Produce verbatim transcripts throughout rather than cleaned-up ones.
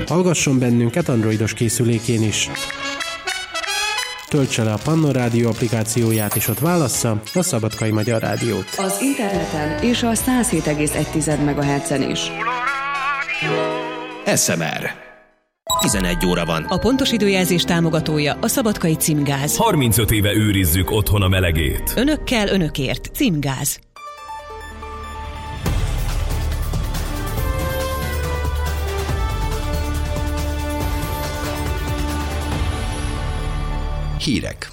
Hallgasson bennünket androidos készülékén is. Töltse le a Pannon Rádió applikációját, és ott válassza a Szabadkai Magyar Rádiót. Az interneten és a száz hét egész egy megahertzen is. es em er tizenegy óra van. A pontos időjelzés támogatója a Szabadkai Címgáz. harmincöt éve őrizzük otthon a melegét. Önökkel, önökért. Címgáz. Hírek.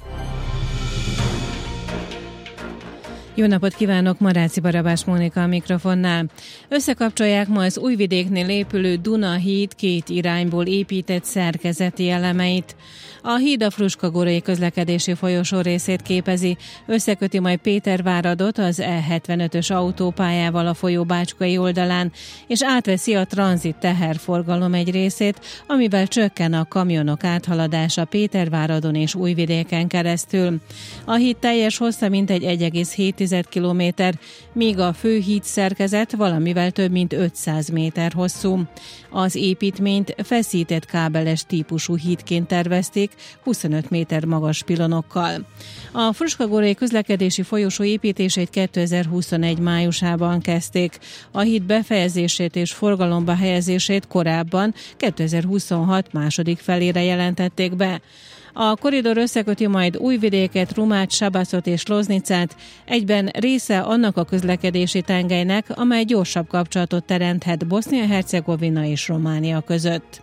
Jó napot kívánok, Maráci Barabás Mónika a mikrofonnál. Összekapcsolják ma az Újvidéknél épülő Duna-híd két irányból épített szerkezeti elemeit. A híd a Fruskagórai közlekedési folyosó részét képezi, összeköti majd Péterváradot az E hetvenötös autópályával a folyó bácskai oldalán, és átveszi a tranzit teherforgalom egy részét, amivel csökken a kamionok áthaladása Péterváradon és Újvidéken keresztül. A híd teljes hossza mintegy egy egész hét kilométer, míg a főhíd szerkezet valamivel több mint ötszáz méter hosszú. Az építményt feszített kábeles típusú hídként tervezték, huszonöt méter magas pilonokkal. A Fruskagórai közlekedési folyosó építését kétezer-huszonegy májusában kezdték. A híd befejezését és forgalomba helyezését korábban kétezer-huszonhat második felére jelentették be. A korridor összeköti majd Újvidéket, Rumát, Sabaszot és Loznicát, egyben része annak a közlekedési tengelynek, amely gyorsabb kapcsolatot teremthet Bosznia-Hercegovina és Románia között.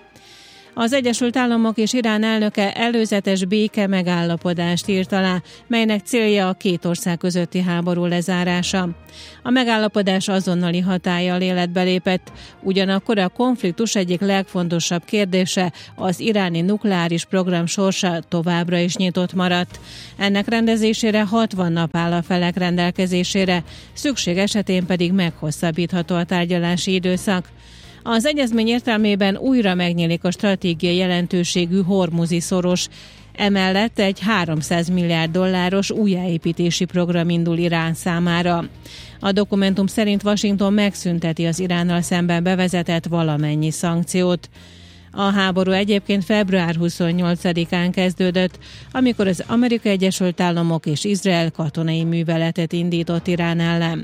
Az Egyesült Államok és Irán elnöke előzetes béke megállapodást írt alá, melynek célja a két ország közötti háború lezárása. A megállapodás azonnali hatállyal életbe lépett, ugyanakkor a konfliktus egyik legfontosabb kérdése, az iráni nukleáris program sorsa továbbra is nyitott maradt. Ennek rendezésére hatvan nap áll a felek rendelkezésére, szükség esetén pedig meghosszabbítható a tárgyalási időszak. Az egyezmény értelmében újra megnyílik a stratégiai jelentőségű hormuzi szoros. Emellett egy háromszáz milliárd dolláros újjáépítési program indul Irán számára. A dokumentum szerint Washington megszünteti az Iránnal szemben bevezetett valamennyi szankciót. A háború egyébként február huszonnyolcadikán kezdődött, amikor az Amerikai Egyesült Államok és Izrael katonai műveletet indított Irán ellen.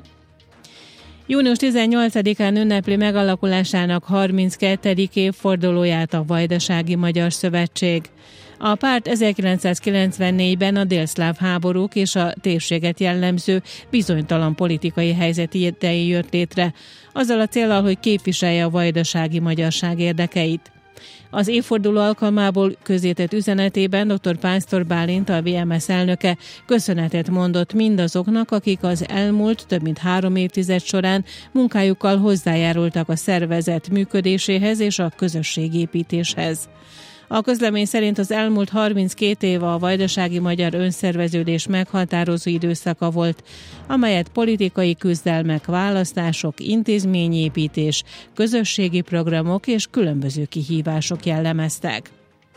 június tizennyolcadikán ünnepli megalakulásának harminckettedik évfordulóját a Vajdasági Magyar Szövetség. A párt ezerkilencszázkilencvennégyben a délszláv háborúk és a térséget jellemző bizonytalan politikai helyzet idején jött létre, azzal a céllal, hogy képviselje a vajdasági magyarság érdekeit. Az évforduló alkalmából közzétett üzenetében dr. Pásztor Bálint, a vé em es elnöke köszönetet mondott mindazoknak, akik az elmúlt több mint három évtized során munkájukkal hozzájárultak a szervezet működéséhez és a közösségépítéshez. A közlemény szerint az elmúlt harminckét év a vajdasági magyar önszerveződés meghatározó időszaka volt, amelyet politikai küzdelmek, választások, intézményépítés, közösségi programok és különböző kihívások jellemeztek.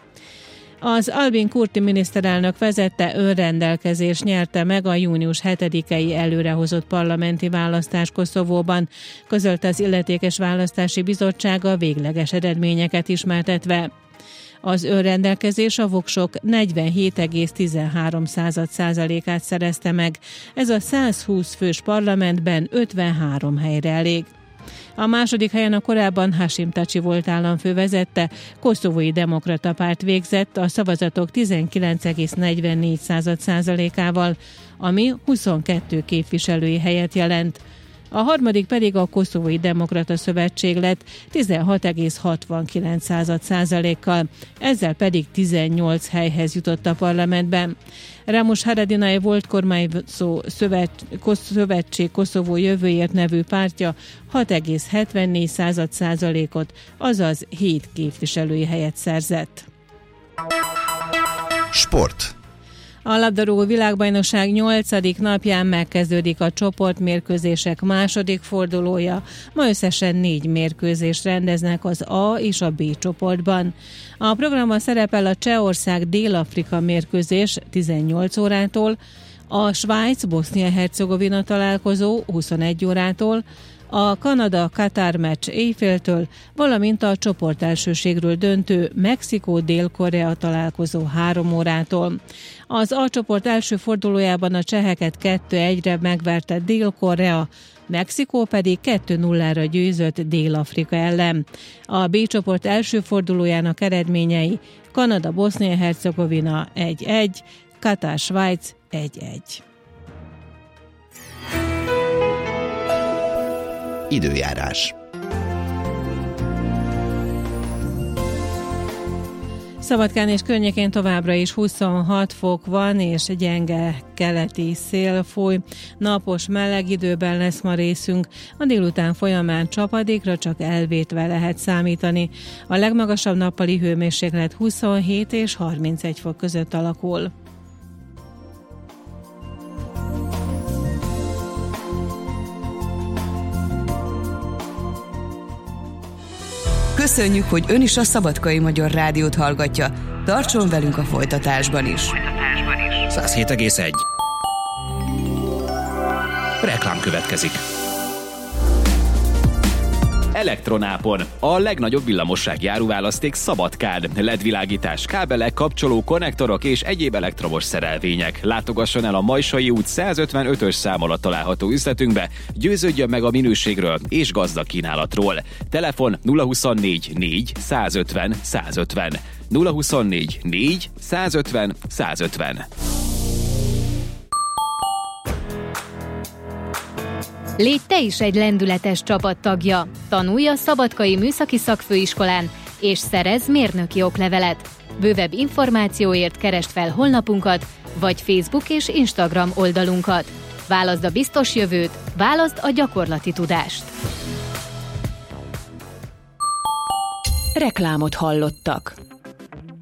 Az Albin Kurti miniszterelnök vezette önrendelkezés nyerte meg a június hetedikei előrehozott parlamenti választás Koszovóban, közölte az illetékes választási bizottság a végleges eredményeket ismertetve. Az önrendelkezés a voksok negyvenhét egész tizenhárom százalékát szerezte meg, ez a százhúsz fős parlamentben ötvenhárom helyre elég. A második helyen a korábban Hashim Thaçi volt államfő vezette, koszovói demokrata párt végzett a szavazatok tizenkilenc egész negyvennégy százalékával, ami huszonkettő képviselői helyet jelent. A harmadik pedig a Koszovói Demokrata Szövetség lett tizenhat egész hatvankilenc százalékkal, ezzel pedig tizennyolc helyhez jutott a parlamentben. Ramush Haradinaj volt kormányzó szövetség Koszovó jövőért nevű pártja hat egész hetvennégy százalékot, azaz hét képviselői helyet szerzett. Sport. A labdarúgó világbajnokság nyolcadik napján megkezdődik a csoportmérkőzések második fordulója. Ma összesen négy mérkőzést rendeznek az A és a B csoportban. A programban szerepel a Csehország-Dél-Afrika mérkőzés tizennyolc órától, a Svájc-Bosznia-Hercegovina találkozó huszonegy órától, a Kanada-Katar meccs éjféltől, valamint a csoportelsőségről döntő Mexikó-Dél-Korea találkozó három órától. Az A csoport első fordulójában a cseheket kettő egyre megverte Dél-Korea, Mexikó pedig kettő nullára győzött Dél-Afrika ellen. A B csoport első fordulójának eredményei: Kanada-Bosznia-Hercegovina egy egy, Katar-Svájc egy egy. Időjárás. Szabadkán és környékén továbbra is huszonhat fok van, és gyenge keleti szél fúj. Napos, meleg időben lesz ma részünk. A délután folyamán csapadékra csak elvétve lehet számítani. A legmagasabb nappali hőmérséklet huszonhét és harmincegy fok között alakul. Köszönjük, hogy ön is a Szabadkai Magyar Rádiót hallgatja. Tartson velünk a folytatásban is. száz hét egész egy. Reklám következik. Elektronápon. A legnagyobb villamossági áruválaszték Szabadkán. el é dé-világítás, kábelek, kapcsoló, konnektorok és egyéb elektromos szerelvények. Látogasson el a Majsai út százötvenötös szám alatt található üzletünkbe, győződjön meg a minőségről és gazdag kínálatról. Telefon nulla huszonnégy négy százötven százötven. nulla huszonnégy négy százötven százötven. Légy te is egy lendületes csapattagja. Tanulj a Szabadkai Műszaki Szakfőiskolán, és szerezz mérnöki oklevelet. Bővebb információért keresd fel honlapunkat, vagy Facebook és Instagram oldalunkat. Válaszd a biztos jövőt, válaszd a gyakorlati tudást. Reklámot hallottak.